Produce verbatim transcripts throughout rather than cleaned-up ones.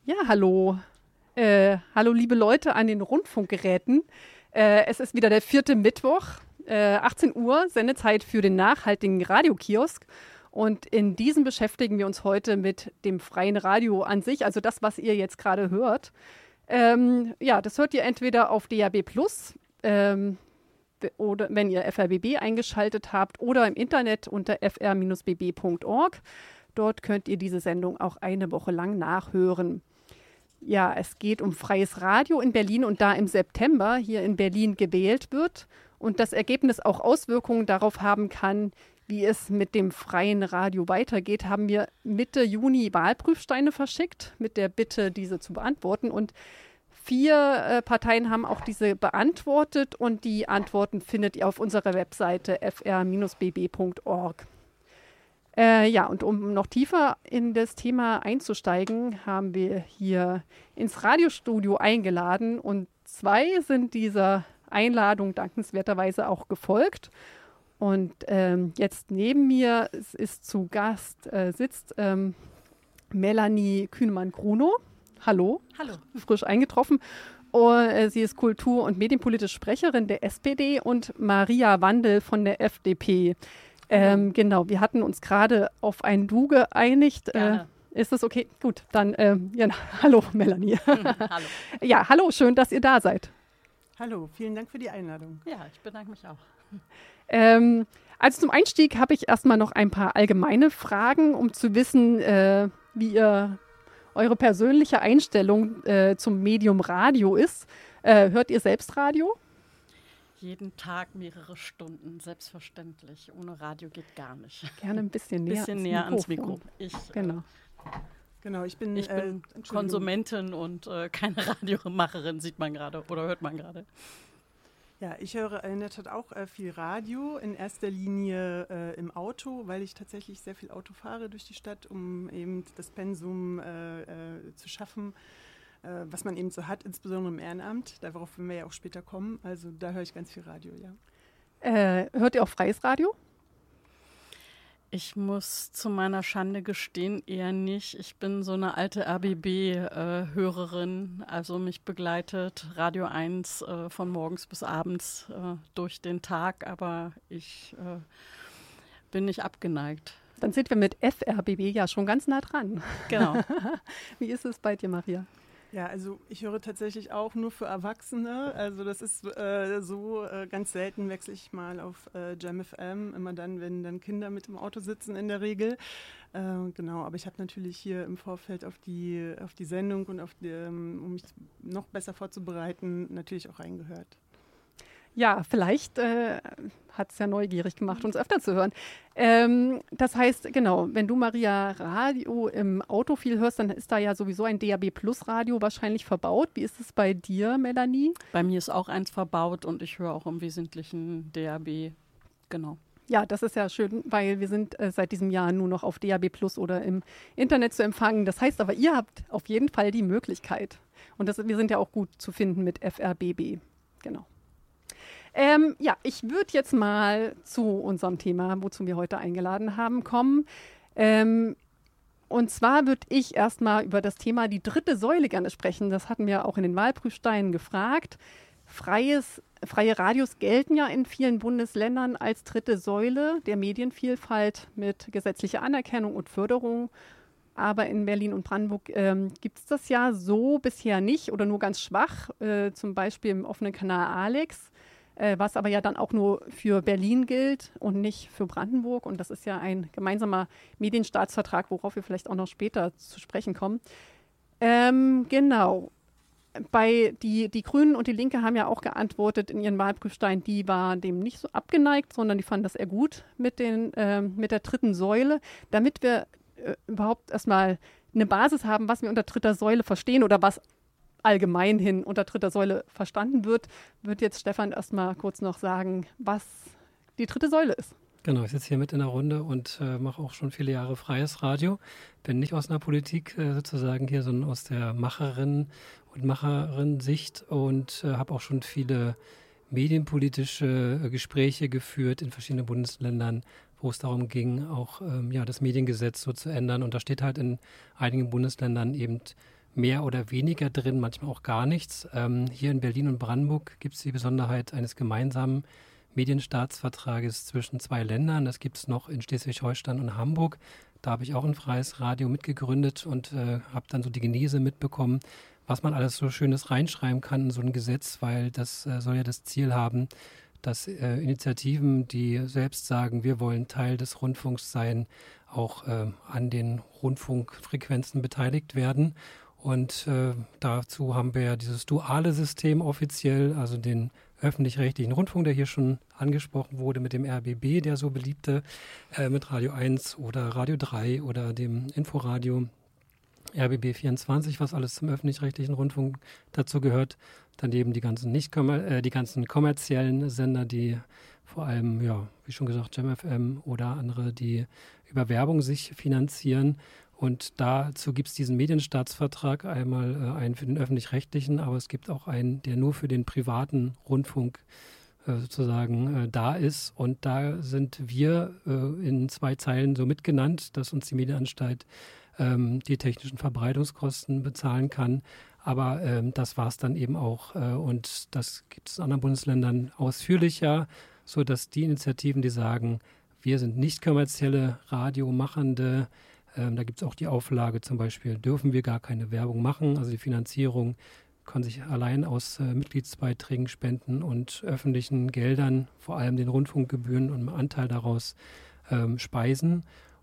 Ja, hallo. Äh, hallo, liebe Leute an den Rundfunkgeräten. Äh, es ist wieder der vierte Mittwoch, äh, achtzehn Uhr, Sendezeit für den nachhaltigen Radiokiosk. Und in diesem beschäftigen wir uns heute mit dem freien Radio an sich, also das, was ihr jetzt gerade hört. Ähm, ja, das hört ihr entweder auf D A B plus, ähm, oder wenn ihr F R B B eingeschaltet habt, oder im Internet unter f r b b punkt org. Dort könnt ihr diese Sendung auch eine Woche lang nachhören. Ja, es geht um freies Radio in Berlin und da im September hier in Berlin gewählt wird und das Ergebnis auch Auswirkungen darauf haben kann, wie es mit dem freien Radio weitergeht, haben wir Mitte Juni Wahlprüfsteine verschickt mit der Bitte, diese zu beantworten. Und vier äh, Parteien haben auch diese beantwortet und die Antworten findet ihr auf unserer Webseite f r b b punkt org. Äh, ja, und um noch tiefer in das Thema einzusteigen, haben wir hier ins Radiostudio eingeladen und zwei sind dieser Einladung dankenswerterweise auch gefolgt. Und ähm, jetzt neben mir ist, ist zu Gast, äh, sitzt ähm, Melanie Kühnemann-Grunow. Hallo. Hallo. Frisch eingetroffen. Und, äh, sie ist Kultur- und Medienpolitische Sprecherin der S P D und Maria Wandel von der F D P. Ähm, genau, wir hatten uns gerade auf ein Du geeinigt. Äh, ist das okay? Gut, dann ähm, ja, hallo Melanie. Hallo. Ja, hallo, schön, dass ihr da seid. Hallo, vielen Dank für die Einladung. Ja, ich bedanke mich auch. Ähm, also zum Einstieg habe ich erstmal noch ein paar allgemeine Fragen, um zu wissen, äh, wie ihr eure persönliche Einstellung äh, zum Medium Radio ist. Äh, hört ihr selbst Radio? Jeden Tag mehrere Stunden, selbstverständlich. Ohne Radio geht gar nicht. Gerne ein bisschen näher, bisschen ans, näher Mikrofon. ans Mikro. Ich, genau. Äh, genau, ich bin, ich äh, bin Konsumentin und äh, keine Radiomacherin, sieht man gerade oder hört man gerade. Ja, ich höre in der Tat auch äh, viel Radio, in erster Linie äh, im Auto, weil ich tatsächlich sehr viel Auto fahre durch die Stadt, um eben das Pensum äh, äh, zu schaffen, äh, was man eben so hat, insbesondere im Ehrenamt, darauf werden wir ja auch später kommen. Also da höre ich ganz viel Radio, ja. Äh, hört ihr auch freies Radio? Ich muss zu meiner Schande gestehen, eher nicht. Ich bin so eine alte R B B-Hörerin, äh, also mich begleitet Radio eins äh, von morgens bis abends äh, durch den Tag, aber ich äh, bin nicht abgeneigt. Dann sind wir mit F R B B ja schon ganz nah dran. Genau. Wie ist es bei dir, Maria? Ja, also ich höre tatsächlich auch nur für Erwachsene. Also das ist äh, so, äh, ganz selten wechsle ich mal auf äh, Jam F M, immer dann, wenn dann Kinder mit im Auto sitzen in der Regel. Äh, genau, aber ich habe natürlich hier im Vorfeld auf die, auf die Sendung und auf die, ähm, um mich noch besser vorzubereiten, natürlich auch reingehört. Ja, vielleicht äh, hat es ja neugierig gemacht, uns öfter zu hören. Ähm, das heißt, genau, wenn du, Maria, Radio im Auto viel hörst, dann ist da ja sowieso ein D A B Plus Radio wahrscheinlich verbaut. Wie ist es bei dir, Melanie? Bei mir ist auch eins verbaut und ich höre auch im Wesentlichen D A B, genau. Ja, das ist ja schön, weil wir sind äh, seit diesem Jahr nur noch auf D A B Plus oder im Internet zu empfangen. Das heißt aber, ihr habt auf jeden Fall die Möglichkeit. Und das, wir sind ja auch gut zu finden mit F R B B. Genau. Ähm, ja, ich würde jetzt mal zu unserem Thema, wozu wir heute eingeladen haben, kommen. Ähm, und zwar würde ich erstmal über das Thema die dritte Säule gerne sprechen. Das hatten wir auch in den Wahlprüfsteinen gefragt. Freies, freie Radios gelten ja in vielen Bundesländern als dritte Säule der Medienvielfalt mit gesetzlicher Anerkennung und Förderung. Aber in Berlin und Brandenburg ähm, gibt es das ja so bisher nicht oder nur ganz schwach, äh, zum Beispiel im offenen Kanal Alex. Äh, was aber ja dann auch nur für Berlin gilt und nicht für Brandenburg. Und das ist ja ein gemeinsamer Medienstaatsvertrag, worauf wir vielleicht auch noch später zu sprechen kommen. Ähm, genau. Bei die, die Grünen und die Linke haben ja auch geantwortet in ihren Wahlprüfsteinen, die waren dem nicht so abgeneigt, sondern die fanden das eher gut mit, den, ähm, mit der dritten Säule, damit wir äh, überhaupt erstmal eine Basis haben, was wir unter dritter Säule verstehen oder was allgemein hin unter dritter Säule verstanden wird, wird jetzt Stefan erstmal kurz noch sagen, was die dritte Säule ist. Genau, ich sitze hier mit in der Runde und äh, mache auch schon viele Jahre freies Radio. Bin nicht aus einer Politik äh, sozusagen hier, sondern aus der Macherin- und Macherin-Sicht und äh, habe auch schon viele medienpolitische äh, Gespräche geführt in verschiedenen Bundesländern, wo es darum ging, auch ähm, ja, das Mediengesetz so zu ändern. Und da steht halt in einigen Bundesländern eben mehr oder weniger drin, manchmal auch gar nichts. Ähm, hier in Berlin und Brandenburg gibt es die Besonderheit eines gemeinsamen Medienstaatsvertrages zwischen zwei Ländern. Das gibt es noch in Schleswig-Holstein und Hamburg. Da habe ich auch ein freies Radio mitgegründet und äh, habe dann so die Genese mitbekommen, was man alles so Schönes reinschreiben kann in so ein Gesetz, weil das äh, soll ja das Ziel haben, dass äh, Initiativen, die selbst sagen, wir wollen Teil des Rundfunks sein, auch äh, an den Rundfunkfrequenzen beteiligt werden. Und äh, dazu haben wir ja dieses duale System offiziell, also den öffentlich-rechtlichen Rundfunk, der hier schon angesprochen wurde, mit dem R B B, der so beliebte, äh, mit Radio eins oder Radio drei oder dem Inforadio R B B vierundzwanzig, was alles zum öffentlich-rechtlichen Rundfunk dazu gehört. Daneben die ganzen nicht äh, die ganzen kommerziellen Sender, die vor allem, ja, wie schon gesagt, Jam F M oder andere, die über Werbung sich finanzieren. Und dazu gibt es diesen Medienstaatsvertrag, einmal äh, einen für den öffentlich-rechtlichen, aber es gibt auch einen, der nur für den privaten Rundfunk äh, sozusagen äh, da ist. Und da sind wir äh, in zwei Zeilen so mitgenannt, dass uns die Medienanstalt ähm, die technischen Verbreitungskosten bezahlen kann. Aber ähm, das war es dann eben auch. Äh, und das gibt es in anderen Bundesländern ausführlicher, sodass die Initiativen, die sagen, wir sind nicht kommerzielle Radiomachende, Ähm, da gibt es auch die Auflage zum Beispiel, dürfen wir gar keine Werbung machen. Also die Finanzierung kann sich allein aus äh, Mitgliedsbeiträgen, Spenden und öffentlichen Geldern, vor allem den Rundfunkgebühren und einem Anteil daraus ähm, speisen.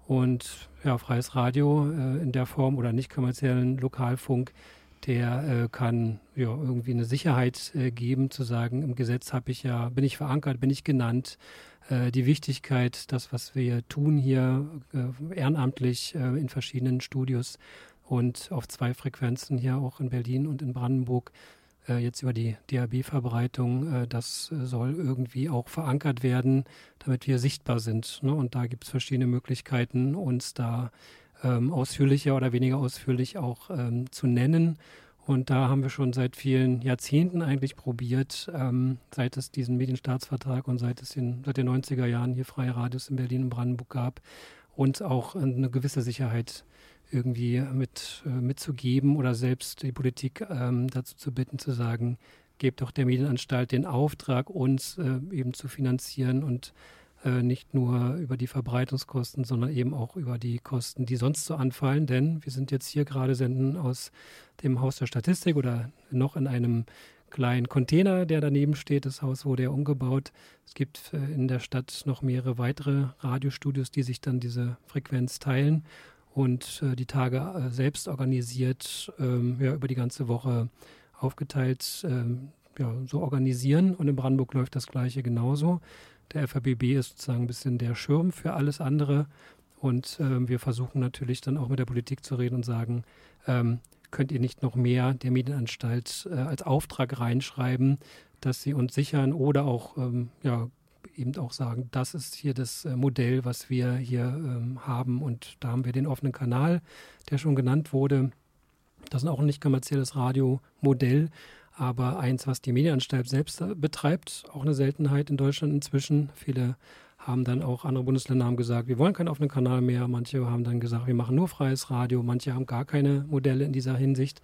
Und ja, freies Radio äh, in der Form oder nicht kommerziellen Lokalfunk, der äh, kann ja irgendwie eine Sicherheit äh, geben, zu sagen, im Gesetz habe ich ja, bin ich verankert, bin ich genannt. Die Wichtigkeit, das, was wir tun hier äh, ehrenamtlich äh, in verschiedenen Studios und auf zwei Frequenzen hier auch in Berlin und in Brandenburg, äh, jetzt über die D A B-Verbreitung, äh, das soll irgendwie auch verankert werden, damit wir sichtbar sind. Ne? Und da gibt es verschiedene Möglichkeiten, uns da ähm, ausführlicher oder weniger ausführlich auch ähm, zu nennen. Und da haben wir schon seit vielen Jahrzehnten eigentlich probiert, ähm, seit es diesen Medienstaatsvertrag und seit es in, seit den neunziger Jahren hier freie Radios in Berlin und Brandenburg gab, uns auch eine gewisse Sicherheit irgendwie mit, äh, mitzugeben oder selbst die Politik ähm, dazu zu bitten, zu sagen, gebt doch der Medienanstalt den Auftrag, uns äh, eben zu finanzieren und äh, nicht nur über die Verbreitungskosten, sondern eben auch über die Kosten, die sonst so anfallen. Denn wir sind jetzt hier gerade senden aus dem Haus der Statistik oder noch in einem kleinen Container, der daneben steht. Das Haus wurde ja umgebaut. Es gibt äh, in der Stadt noch mehrere weitere Radiostudios, die sich dann diese Frequenz teilen und äh, die Tage äh, selbst organisiert, ähm, ja, über die ganze Woche aufgeteilt, ähm, ja, so organisieren. Und in Brandenburg läuft das Gleiche genauso. Der F R B B ist sozusagen ein bisschen der Schirm für alles andere. Und ähm, wir versuchen natürlich dann auch mit der Politik zu reden und sagen, ähm, könnt ihr nicht noch mehr der Medienanstalt äh, als Auftrag reinschreiben, dass sie uns sichern oder auch ähm, ja, eben auch sagen, das ist hier das äh, Modell, was wir hier ähm, haben. Und da haben wir den offenen Kanal, der schon genannt wurde. Das ist auch ein nicht kommerzielles Radiomodell, aber eins, was die Medienanstalt selbst äh, betreibt, auch eine Seltenheit in Deutschland inzwischen. Viele haben dann auch, andere Bundesländer haben gesagt, wir wollen keinen offenen Kanal mehr. Manche haben dann gesagt, wir machen nur freies Radio. Manche haben gar keine Modelle in dieser Hinsicht.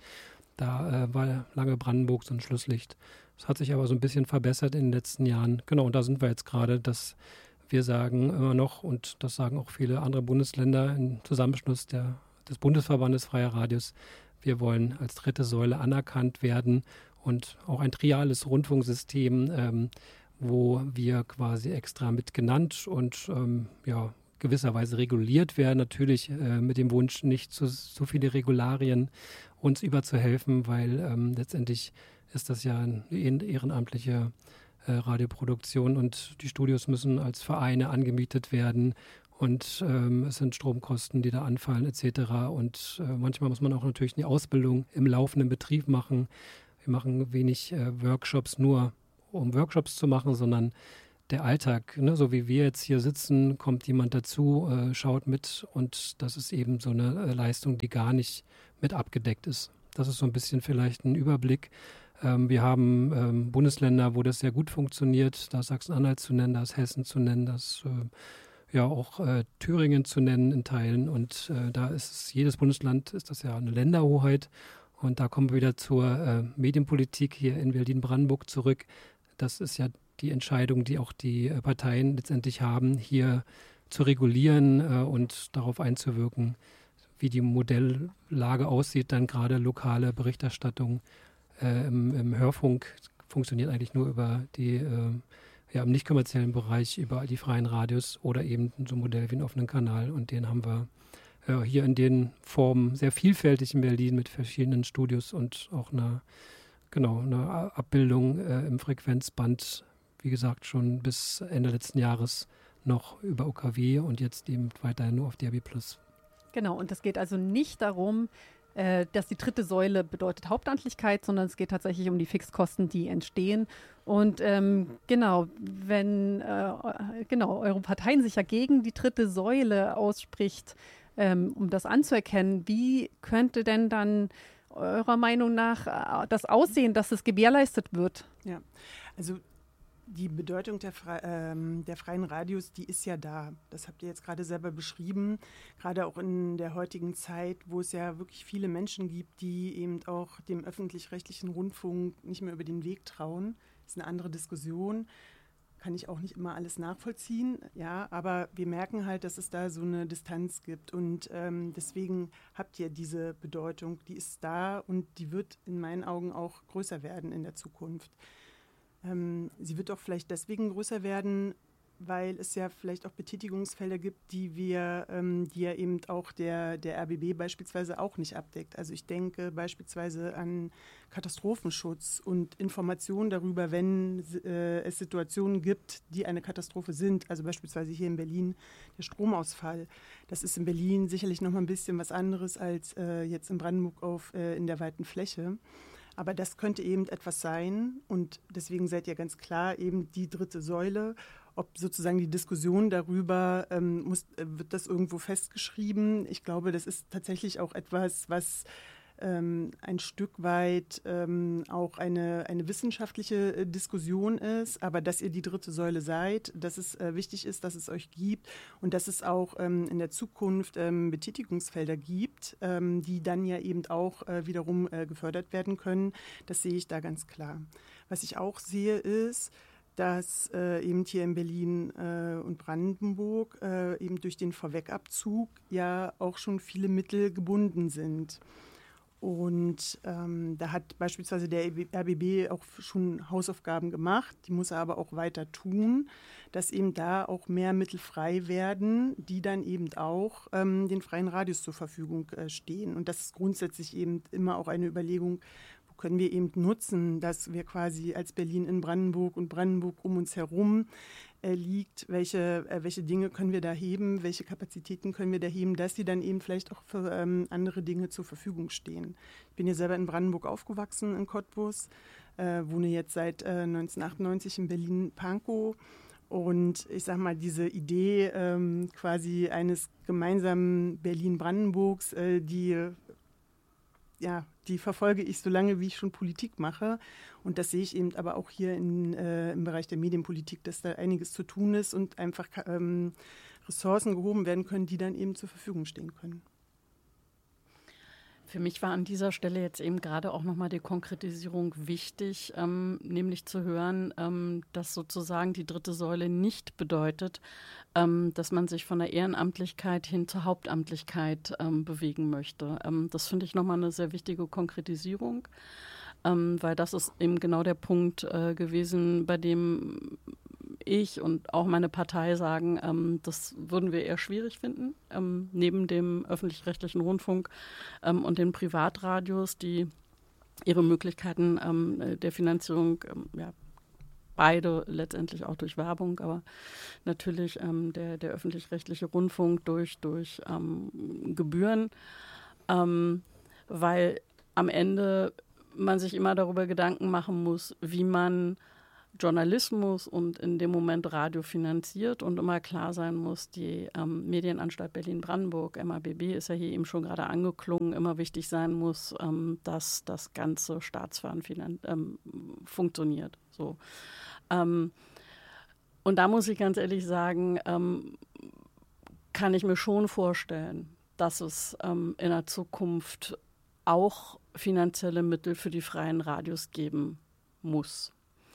Da äh, war lange Brandenburg so ein Schlusslicht. Das hat sich aber so ein bisschen verbessert in den letzten Jahren. Genau, und da sind wir jetzt gerade, dass wir sagen immer noch, und das sagen auch viele andere Bundesländer im Zusammenschluss der, des Bundesverbandes Freier Radios, wir wollen als dritte Säule anerkannt werden und auch ein triales Rundfunksystem, ähm, wo wir quasi extra mit genannt und ähm, ja, gewisserweise reguliert werden. Natürlich äh, mit dem Wunsch, nicht so, so viele Regularien uns überzuhelfen, weil ähm, letztendlich ist das ja eine ehrenamtliche äh, Radioproduktion und die Studios müssen als Vereine angemietet werden und ähm, es sind Stromkosten, die da anfallen et cetera. Und äh, manchmal muss man auch natürlich eine Ausbildung im laufenden Betrieb machen. Wir machen wenig äh, Workshops nur, um Workshops zu machen, sondern der Alltag, ne, so wie wir jetzt hier sitzen, kommt jemand dazu, äh, schaut mit und das ist eben so eine äh, Leistung, die gar nicht mit abgedeckt ist. Das ist so ein bisschen vielleicht ein Überblick. Ähm, wir haben ähm, Bundesländer, wo das sehr gut funktioniert. Da ist Sachsen-Anhalt zu nennen, da ist Hessen zu nennen, da ist äh, ja auch äh, Thüringen zu nennen in Teilen. Und äh, da ist es, jedes Bundesland ist das ja eine Länderhoheit. Und da kommen wir wieder zur äh, Medienpolitik hier in Berlin-Brandenburg zurück. Das ist ja die Entscheidung, die auch die äh, Parteien letztendlich haben, hier zu regulieren äh, und darauf einzuwirken, wie die Modelllage aussieht. Dann gerade lokale Berichterstattung äh, im, im Hörfunk funktioniert eigentlich nur über die, äh, ja, im nicht kommerziellen Bereich, über die freien Radios oder eben so ein Modell wie einen offenen Kanal. Und den haben wir äh, hier in den Formen sehr vielfältig in Berlin mit verschiedenen Studios und auch einer, genau, einer Abbildung äh, im Frequenzband, wie gesagt, schon bis Ende letzten Jahres noch über O K W und jetzt eben weiterhin nur auf D A B plus. Genau, und es geht also nicht darum, äh, dass die dritte Säule bedeutet Hauptamtlichkeit, sondern es geht tatsächlich um die Fixkosten, die entstehen. Und ähm, genau, wenn äh, genau, eure Parteien sich ja gegen die dritte Säule ausspricht, ähm, um das anzuerkennen, wie könnte denn dann eurer Meinung nach äh, das aussehen, dass es gewährleistet wird? Ja, also die Bedeutung der, Fre- ähm, der freien Radios, die ist ja da. Das habt ihr jetzt gerade selber beschrieben, gerade auch in der heutigen Zeit, wo es ja wirklich viele Menschen gibt, die eben auch dem öffentlich-rechtlichen Rundfunk nicht mehr über den Weg trauen. Das ist eine andere Diskussion. Kann ich auch nicht immer alles nachvollziehen, ja, aber wir merken halt, dass es da so eine Distanz gibt und ähm, deswegen habt ihr diese Bedeutung, die ist da und die wird in meinen Augen auch größer werden in der Zukunft. Ähm, sie wird auch vielleicht deswegen größer werden, weil es ja vielleicht auch Betätigungsfelder gibt, die wir, ähm, die ja eben auch der, der R B B beispielsweise auch nicht abdeckt. Also ich denke beispielsweise an Katastrophenschutz und Informationen darüber, wenn äh, es Situationen gibt, die eine Katastrophe sind. Also beispielsweise hier in Berlin der Stromausfall. Das ist in Berlin sicherlich noch mal ein bisschen was anderes als äh, jetzt in Brandenburg auf, äh, in der weiten Fläche. Aber das könnte eben etwas sein und deswegen seid ihr ganz klar eben die dritte Säule. Ob sozusagen die Diskussion darüber, ähm, muss, äh, wird das irgendwo festgeschrieben? Ich glaube, das ist tatsächlich auch etwas, was ähm, ein Stück weit ähm, auch eine, eine wissenschaftliche äh, Diskussion ist, aber dass ihr die dritte Säule seid, dass es äh, wichtig ist, dass es euch gibt und dass es auch ähm, in der Zukunft ähm, Betätigungsfelder gibt, ähm, die dann ja eben auch äh, wiederum äh, gefördert werden können. Das sehe ich da ganz klar. Was ich auch sehe ist, dass äh, eben hier in Berlin äh, und Brandenburg äh, eben durch den Vorwegabzug ja auch schon viele Mittel gebunden sind. Und ähm, da hat beispielsweise der R B B auch schon Hausaufgaben gemacht, die muss er aber auch weiter tun, dass eben da auch mehr Mittel frei werden, die dann eben auch ähm, den freien Radios zur Verfügung äh, stehen. Und das ist grundsätzlich eben immer auch eine Überlegung, können wir eben nutzen, dass wir quasi als Berlin in Brandenburg und Brandenburg um uns herum äh, liegt, welche, äh, welche Dinge können wir da heben, welche Kapazitäten können wir da heben, dass sie dann eben vielleicht auch für ähm, andere Dinge zur Verfügung stehen. Ich bin ja selber in Brandenburg aufgewachsen, in Cottbus, äh, wohne jetzt seit äh, neunzehnhundertachtundneunzig in Berlin-Pankow. Und ich sag mal, diese Idee ähm, quasi eines gemeinsamen Berlin-Brandenburgs, äh, die ja, die verfolge ich so lange, wie ich schon Politik mache. Und das sehe ich eben aber auch hier in, äh, im Bereich der Medienpolitik, dass da einiges zu tun ist und einfach ähm, Ressourcen gehoben werden können, die dann eben zur Verfügung stehen können. Für mich war an dieser Stelle jetzt eben gerade auch nochmal die Konkretisierung wichtig, ähm, nämlich zu hören, ähm, dass sozusagen die dritte Säule nicht bedeutet, ähm, dass man sich von der Ehrenamtlichkeit hin zur Hauptamtlichkeit ähm, bewegen möchte. Ähm, das finde ich nochmal eine sehr wichtige Konkretisierung, ähm, weil das ist eben genau der Punkt äh, gewesen, bei dem ich und auch meine Partei sagen, ähm, das würden wir eher schwierig finden, ähm, neben dem öffentlich-rechtlichen Rundfunk ähm, und den Privatradios, die ihre Möglichkeiten ähm, der Finanzierung, ähm, ja, beide letztendlich auch durch Werbung, aber natürlich ähm, der, der öffentlich-rechtliche Rundfunk durch, durch ähm, Gebühren, ähm, weil am Ende man sich immer darüber Gedanken machen muss, wie man Journalismus und in dem Moment Radio finanziert und immer klar sein muss, die ähm, Medienanstalt Berlin-Brandenburg, M A B B, ist ja hier eben schon gerade angeklungen, immer wichtig sein muss, ähm, dass das ganze Staatsfahren finan- ähm, funktioniert. So. Ähm, und da muss ich ganz ehrlich sagen, ähm, kann ich mir schon vorstellen, dass es ähm, in der Zukunft auch finanzielle Mittel für die freien Radios geben muss.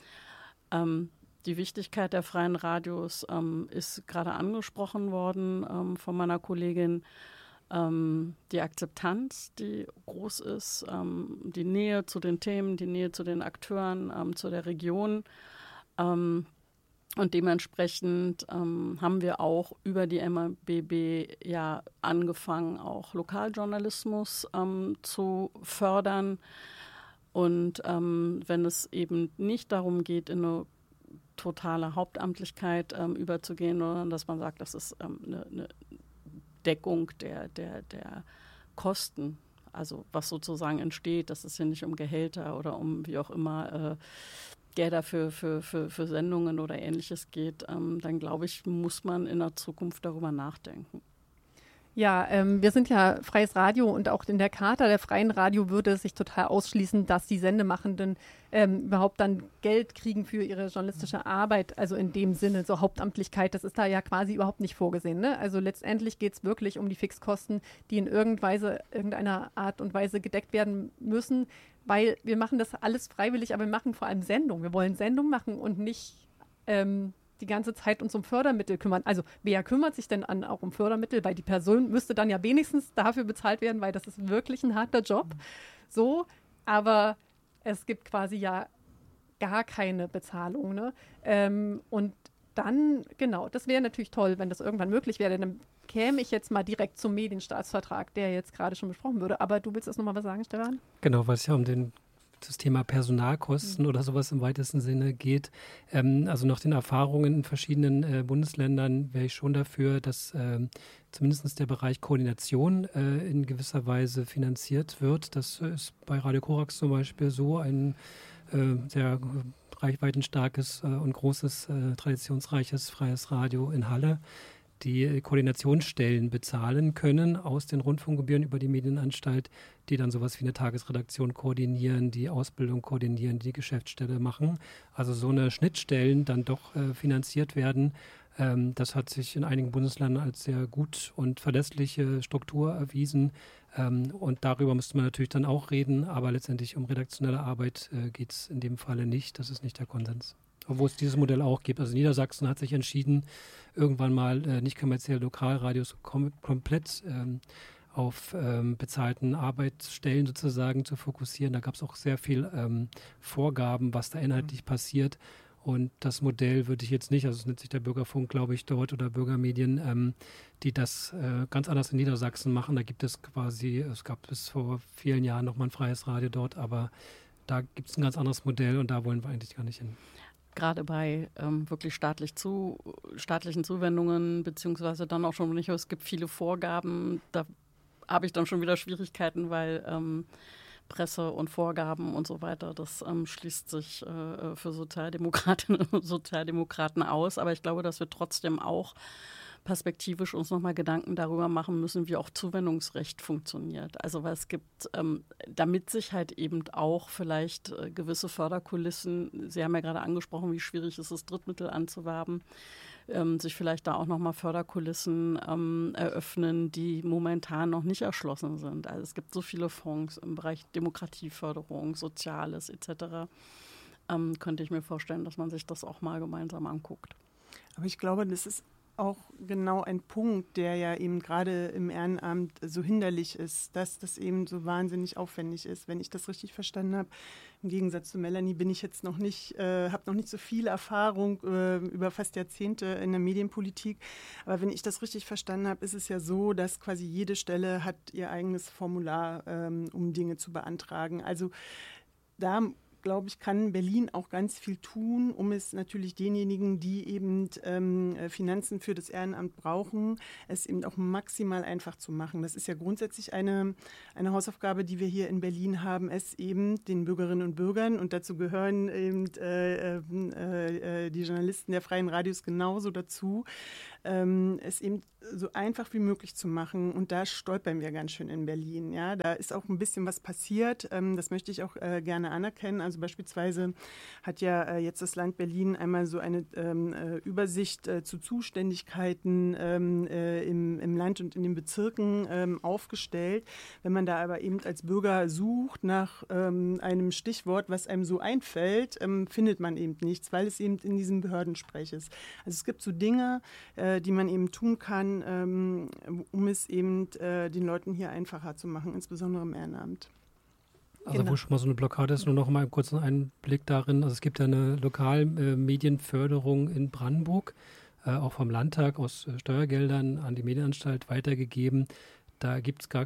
Ähm, die Wichtigkeit der freien Radios ähm, ist gerade angesprochen worden ähm, von meiner Kollegin. Ähm, die Akzeptanz, die groß ist, ähm, die Nähe zu den Themen, die Nähe zu den Akteuren, ähm, zu der Region. Ähm, und dementsprechend ähm, haben wir auch über die M A B B ja angefangen, auch Lokaljournalismus ähm, zu fördern. Und ähm, wenn es eben nicht darum geht, in eine totale Hauptamtlichkeit ähm, überzugehen, sondern dass man sagt, das ist ähm, eine, eine Deckung der, der, der Kosten, also was sozusagen entsteht, dass es hier nicht um Gehälter oder um wie auch immer äh, Gelder für, für, für, für Sendungen oder Ähnliches geht, ähm, dann glaube ich, muss man in der Zukunft darüber nachdenken. Ja, ähm, wir sind ja freies Radio und auch in der Charta der freien Radio würde es sich total ausschließen, dass die Sendemachenden ähm, überhaupt dann Geld kriegen für ihre journalistische Arbeit. Also in dem Sinne, so Hauptamtlichkeit, das ist da ja quasi überhaupt nicht vorgesehen. Ne? Also letztendlich geht es wirklich um die Fixkosten, die in irgendeiner irgendeiner Art und Weise gedeckt werden müssen, weil wir machen das alles freiwillig, aber wir machen vor allem Sendung. Wir wollen Sendung machen und nicht ähm, die ganze Zeit uns um Fördermittel kümmern. Also wer kümmert sich denn an, auch um Fördermittel? Weil die Person müsste dann ja wenigstens dafür bezahlt werden, weil das ist wirklich ein harter Job. So, aber es gibt quasi ja gar keine Bezahlung. Ne? Ähm, und dann, genau, das wäre natürlich toll, wenn das irgendwann möglich wäre. Dann käme ich jetzt mal direkt zum Medienstaatsvertrag, der jetzt gerade schon besprochen wurde. Aber du willst das nochmal was sagen, Stefan? Genau, weil es ja um den das Thema Personalkosten mhm. oder sowas im weitesten Sinne geht. Ähm, also nach den Erfahrungen in verschiedenen äh, Bundesländern wäre ich schon dafür, dass äh, zumindest der Bereich Koordination äh, in gewisser Weise finanziert wird. Das ist bei Radio Korax zum Beispiel so, ein äh, sehr reichweitenstarkes äh, und großes, äh, traditionsreiches freies Radio in Halle, die Koordinationsstellen bezahlen können aus den Rundfunkgebühren über die Medienanstalt, die dann sowas wie eine Tagesredaktion koordinieren, die Ausbildung koordinieren, die Geschäftsstelle machen. Also so eine Schnittstellen dann doch äh, finanziert werden. Ähm, das hat sich in einigen Bundesländern als sehr gut und verlässliche Struktur erwiesen. Ähm, und darüber müsste man natürlich dann auch reden, aber letztendlich um redaktionelle Arbeit äh, geht es in dem Falle nicht. Das ist nicht der Konsens. Obwohl es dieses Modell auch gibt. Also Niedersachsen hat sich entschieden, irgendwann mal äh, nicht kommerzielle Lokalradios kom- komplett ähm, auf ähm, bezahlten Arbeitsstellen sozusagen zu fokussieren. Da gab es auch sehr viel ähm, Vorgaben, was da inhaltlich mhm. passiert. Und das Modell würde ich jetzt nicht, also es nennt sich der Bürgerfunk, glaube ich, dort oder Bürgermedien, ähm, die das äh, ganz anders in Niedersachsen machen. Da gibt es quasi, es gab bis vor vielen Jahren noch mal ein freies Radio dort, aber da gibt es ein ganz anderes Modell und da wollen wir eigentlich gar nicht hin. Gerade bei ähm, wirklich staatlich zu, staatlichen Zuwendungen, beziehungsweise dann auch schon nicht, es gibt viele Vorgaben, da habe ich dann schon wieder Schwierigkeiten, weil ähm, Presse und Vorgaben und so weiter, das ähm, schließt sich äh, für Sozialdemokratinnen und Sozialdemokraten aus. Aber ich glaube, dass wir trotzdem auch perspektivisch uns nochmal Gedanken darüber machen müssen, wie auch Zuwendungsrecht funktioniert. Also weil es gibt, ähm, damit sich halt eben auch vielleicht äh, gewisse Förderkulissen, Sie haben ja gerade angesprochen, wie schwierig es ist, Drittmittel anzuwerben, ähm, sich vielleicht da auch nochmal Förderkulissen ähm, eröffnen, die momentan noch nicht erschlossen sind. Also es gibt so viele Fonds im Bereich Demokratieförderung, Soziales et cetera. Ähm, könnte ich mir vorstellen, dass man sich das auch mal gemeinsam anguckt. Aber ich glaube, das ist auch genau ein Punkt, der ja eben gerade im Ehrenamt so hinderlich ist, dass das eben so wahnsinnig aufwendig ist. Wenn ich das richtig verstanden habe, im Gegensatz zu Melanie bin ich jetzt noch nicht, äh, habe noch nicht so viel Erfahrung äh, über fast Jahrzehnte in der Medienpolitik. Aber wenn ich das richtig verstanden habe, ist es ja so, dass quasi jede Stelle hat ihr eigenes Formular, ähm, um Dinge zu beantragen. Also da glaube ich, kann Berlin auch ganz viel tun, um es natürlich denjenigen, die eben ähm, Finanzen für das Ehrenamt brauchen, es eben auch maximal einfach zu machen. Das ist ja grundsätzlich eine, eine Hausaufgabe, die wir hier in Berlin haben, es eben den Bürgerinnen und Bürgern, und dazu gehören eben äh, äh, äh, die Journalisten der freien Radios genauso dazu, ähm, es eben so einfach wie möglich zu machen. Und da stolpern wir ganz schön in Berlin. Ja? Da ist auch ein bisschen was passiert. Ähm, das möchte ich auch äh, gerne anerkennen. Also Also beispielsweise hat ja äh, jetzt das Land Berlin einmal so eine ähm, äh, Übersicht äh, zu Zuständigkeiten ähm, äh, im, im Land und in den Bezirken ähm, aufgestellt. Wenn man da aber eben als Bürger sucht nach ähm, einem Stichwort, was einem so einfällt, ähm, findet man eben nichts, weil es eben in diesem Behördensprech ist. Also es gibt so Dinge, äh, die man eben tun kann, ähm, um es eben äh, den Leuten hier einfacher zu machen, insbesondere im Ehrenamt. Also Genau. wo schon mal so eine Blockade ist, nur noch mal einen kurzen Einblick darin. Also es gibt ja eine Lokalmedienförderung äh, in Brandenburg, äh, auch vom Landtag aus äh, Steuergeldern an die Medienanstalt weitergegeben. Da gibt es gar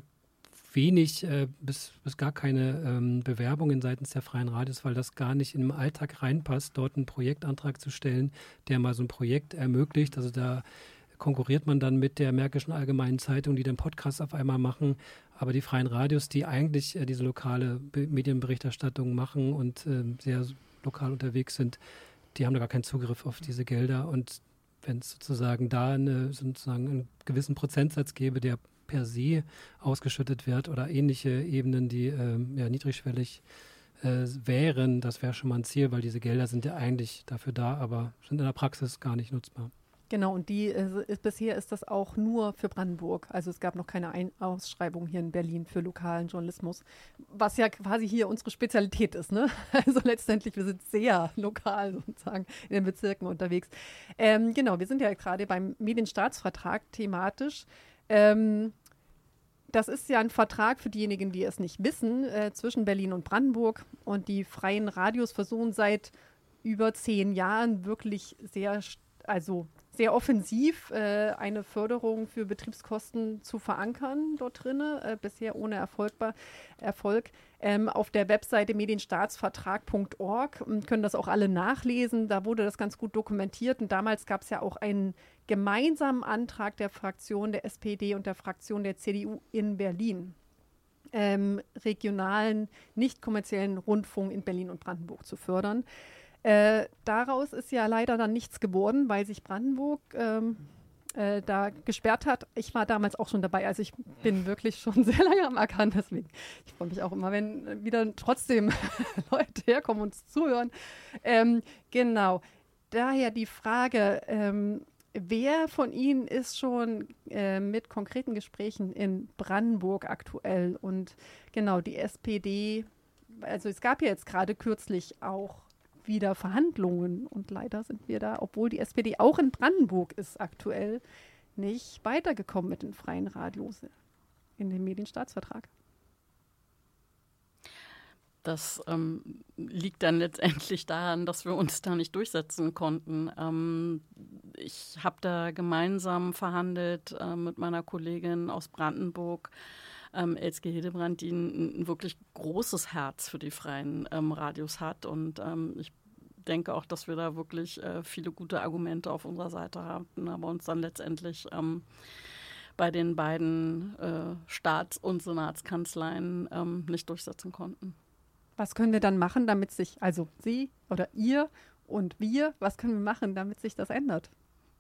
wenig äh, bis, bis gar keine ähm, Bewerbungen seitens der Freien Radios, weil das gar nicht in den Alltag reinpasst, dort einen Projektantrag zu stellen, der mal so ein Projekt ermöglicht. Also da konkurriert man dann mit der Märkischen Allgemeinen Zeitung, die den Podcast auf einmal machen. Aber die Freien Radios, die eigentlich äh, diese lokale Be- Medienberichterstattung machen und äh, sehr lokal unterwegs sind, die haben da gar keinen Zugriff auf diese Gelder. Und wenn es sozusagen da eine, sozusagen einen gewissen Prozentsatz gäbe, der per se ausgeschüttet wird oder ähnliche Ebenen, die äh, ja, niedrigschwellig äh, wären, das wäre schon mal ein Ziel, weil diese Gelder sind ja eigentlich dafür da, aber sind in der Praxis gar nicht nutzbar. Genau, und die äh, ist, bisher ist das auch nur für Brandenburg. Also es gab noch keine Ein- Ausschreibung hier in Berlin für lokalen Journalismus, was ja quasi hier unsere Spezialität ist. Ne? Also letztendlich, wir sind sehr lokal sozusagen in den Bezirken unterwegs. Ähm, genau, wir sind ja gerade beim Medienstaatsvertrag thematisch. Ähm, das ist ja ein Vertrag für diejenigen, die es nicht wissen, äh, zwischen Berlin und Brandenburg. Und die freien Radios versuchen seit über zehn Jahren wirklich sehr, also sehr offensiv äh, eine Förderung für Betriebskosten zu verankern dort drin, äh, bisher ohne Erfolg. Erfolg. Ähm, auf der Webseite medienstaatsvertrag punkt org können das auch alle nachlesen. Da wurde das ganz gut dokumentiert. Und damals gab es ja auch einen gemeinsamen Antrag der Fraktion der S P D und der Fraktion der C D U in Berlin, ähm, regionalen, nicht kommerziellen Rundfunk in Berlin und Brandenburg zu fördern. Äh, daraus ist ja leider dann nichts geworden, weil sich Brandenburg ähm, äh, da gesperrt hat. Ich war damals auch schon dabei, also ich bin wirklich schon sehr lange am Ackern, deswegen ich freue mich auch immer, wenn wieder trotzdem Leute herkommen und uns zuhören. Ähm, genau, daher die Frage, ähm, wer von Ihnen ist schon äh, mit konkreten Gesprächen in Brandenburg aktuell? Und genau, die S P D, also es gab ja jetzt gerade kürzlich auch wieder Verhandlungen und leider sind wir da, obwohl die S P D auch in Brandenburg ist aktuell, nicht weitergekommen mit den freien Radios in dem Medienstaatsvertrag. Das ähm, liegt dann letztendlich daran, dass wir uns da nicht durchsetzen konnten. Ähm, ich habe da gemeinsam verhandelt äh, mit meiner Kollegin aus Brandenburg, ähm, Elske Hildebrand, die ein, ein wirklich großes Herz für die freien ähm, Radios hat. Und ähm, ich denke auch, dass wir da wirklich äh, viele gute Argumente auf unserer Seite hatten, aber uns dann letztendlich ähm, bei den beiden äh, Staats- und Senatskanzleien ähm, nicht durchsetzen konnten. Was können wir dann machen, damit sich, also Sie oder ihr und wir, was können wir machen, damit sich das ändert?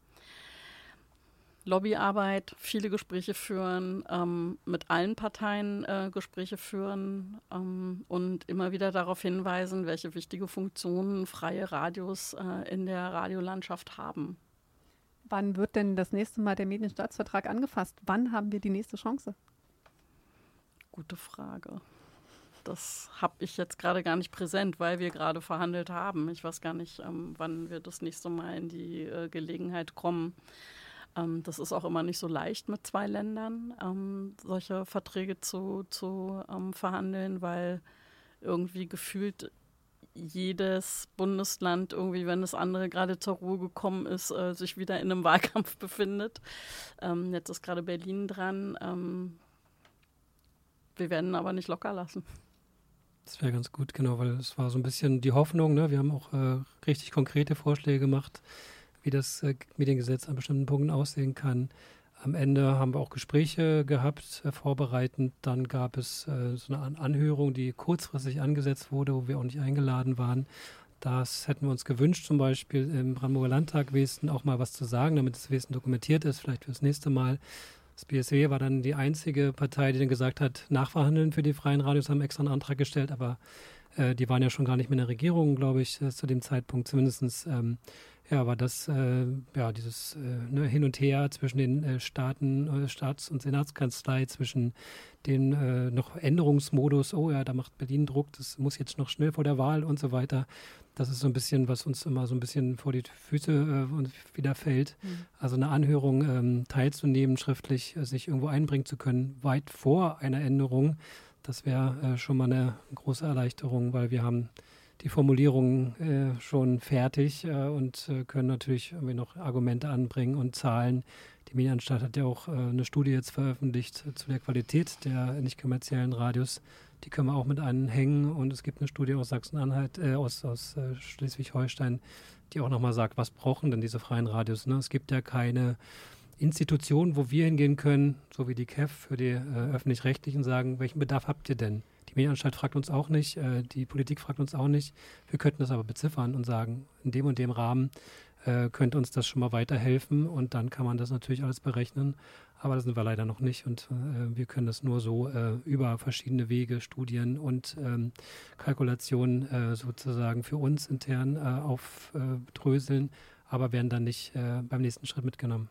Lobbyarbeit, viele Gespräche führen, ähm, mit allen Parteien äh, Gespräche führen ähm, und immer wieder darauf hinweisen, welche wichtige Funktionen freie Radios äh, in der Radiolandschaft haben. Wann wird denn das nächste Mal der Medienstaatsvertrag angefasst? Wann haben wir die nächste Chance? Gute Frage. Das habe ich jetzt gerade gar nicht präsent, weil wir gerade verhandelt haben. Ich weiß gar nicht, ähm, wann wir das nächste Mal in die äh, Gelegenheit kommen. Ähm, das ist auch immer nicht so leicht mit zwei Ländern, ähm, solche Verträge zu, zu ähm, verhandeln, weil irgendwie gefühlt jedes Bundesland irgendwie, wenn das andere gerade zur Ruhe gekommen ist, äh, sich wieder in einem Wahlkampf befindet. Ähm, jetzt ist gerade Berlin dran. Ähm, wir werden aber nicht locker lassen. Das wäre ganz gut, genau, weil es war so ein bisschen die Hoffnung, ne? Wir haben auch äh, richtig konkrete Vorschläge gemacht, wie das äh, Mediengesetz an bestimmten Punkten aussehen kann. Am Ende haben wir auch Gespräche gehabt, äh, vorbereitend. Dann gab es äh, so eine An- Anhörung, die kurzfristig angesetzt wurde, wo wir auch nicht eingeladen waren. Das hätten wir uns gewünscht, zum Beispiel im Brandenburger Landtag Westen auch mal was zu sagen, damit das Westen dokumentiert ist, vielleicht fürs nächste Mal. Das B S W war dann die einzige Partei, die dann gesagt hat, nachverhandeln für die freien Radios, haben extra einen Antrag gestellt, aber äh, die waren ja schon gar nicht mehr in der Regierung, glaube ich, äh, zu dem Zeitpunkt. Zumindest ähm, ja, war das äh, ja, dieses äh, ne, Hin und Her zwischen den äh, Staaten, äh, Staats- und Senatskanzlei, zwischen den äh, noch Änderungsmodus, oh ja, da macht Berlin Druck, das muss jetzt noch schnell vor der Wahl und so weiter. Das ist so ein bisschen, was uns immer so ein bisschen vor die Füße äh, wieder fällt. Mhm. Also eine Anhörung ähm, teilzunehmen, schriftlich äh, sich irgendwo einbringen zu können, weit vor einer Änderung, das wäre äh, schon mal eine große Erleichterung, weil wir haben die Formulierungen äh, schon fertig äh, und äh, können natürlich irgendwie noch Argumente anbringen und Zahlen. Die Medienanstalt hat ja auch äh, eine Studie jetzt veröffentlicht äh, zu der Qualität der nicht kommerziellen Radios. Die können wir auch mit anhängen und es gibt eine Studie aus Sachsen-Anhalt, äh, aus, aus äh, Schleswig-Holstein, die auch nochmal sagt, was brauchen denn diese freien Radios? Ne? Es gibt ja keine Institution, wo wir hingehen können, so wie die K E F für die äh, Öffentlich-Rechtlichen, sagen, welchen Bedarf habt ihr denn? Die Medienanstalt fragt uns auch nicht, äh, die Politik fragt uns auch nicht. Wir könnten das aber beziffern und sagen, in dem und dem Rahmen äh, könnte uns das schon mal weiterhelfen und dann kann man das natürlich alles berechnen. Aber das sind wir leider noch nicht und äh, wir können das nur so äh, über verschiedene Wege, Studien und ähm, Kalkulationen äh, sozusagen für uns intern äh, aufdröseln, aber werden dann nicht äh, beim nächsten Schritt mitgenommen.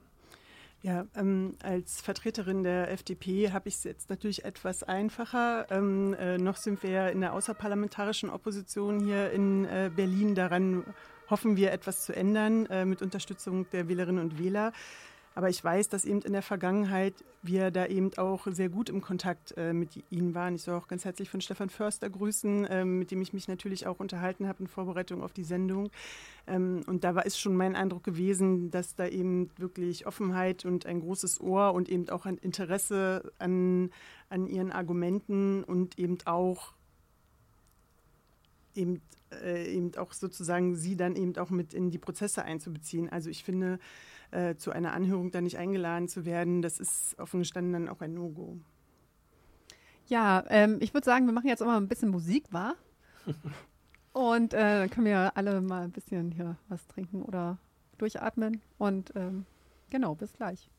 Ja, ähm, als Vertreterin der F D P habe ich es jetzt natürlich etwas einfacher. Ähm, äh, noch sind wir ja in der außerparlamentarischen Opposition hier in äh, Berlin. Daran hoffen wir, etwas zu ändern äh, mit Unterstützung der Wählerinnen und Wähler. Aber ich weiß, dass eben in der Vergangenheit wir da eben auch sehr gut im Kontakt äh, mit Ihnen waren. Ich soll auch ganz herzlich von Stefan Förster grüßen, äh, mit dem ich mich natürlich auch unterhalten habe in Vorbereitung auf die Sendung. Ähm, und da war ist schon mein Eindruck gewesen, dass da eben wirklich Offenheit und ein großes Ohr und eben auch ein Interesse an, an Ihren Argumenten und eben auch eben, äh, eben auch sozusagen Sie dann eben auch mit in die Prozesse einzubeziehen. Also ich finde, äh, zu einer Anhörung da nicht eingeladen zu werden, das ist offen gestanden dann auch ein No-Go. Ja, ähm, ich würde sagen, wir machen jetzt auch mal ein bisschen Musik, wa? Und äh, dann können wir alle mal ein bisschen hier was trinken oder durchatmen. Und ähm, genau, bis gleich.